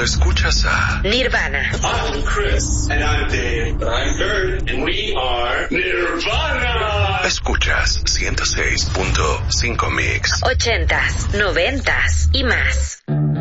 Cuando escuchas a Nirvana. I'm Chris. And I'm Dave. And I'm Kurt. And we are Nirvana. Escuchas 106.5 Mix. 80s, 90s y más.